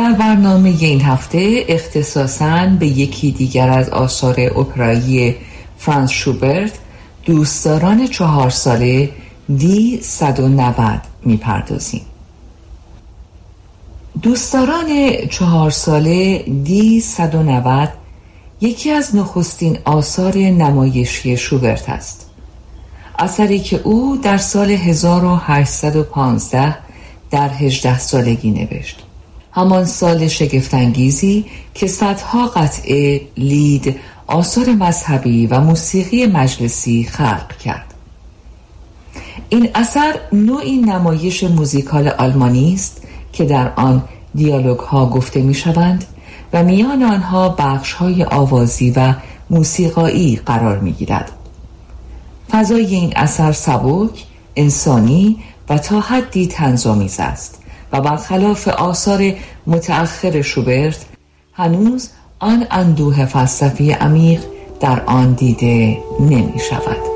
در برنامه این هفته اختصاصاً به یکی دیگر از آثار اپرایی فرانز شوبرت، دوستداران 4 ساله دی 190 میپردازیم. دوستداران 4 ساله دی 190 یکی از نخستین آثار نمایشی شوبرت است. اثری که او در سال 1815 در 18 سالگی نوشت. همان سال شگفت‌انگیزی که صدها قطعه، لید، آثار مذهبی و موسیقی مجلسی خلق کرد. این اثر نوعی نمایش موزیکال آلمانی است که در آن دیالوگ ها گفته می شوند و میان آنها بخش های آوازی و موسیقایی قرار می گیرد. فضای این اثر سبک، انسانی و تا حدی طنزآمیز است و برخلاف آثار متأخر شوبرت هنوز آن اندوه فلسفی عمیق در آن دیده نمی شود.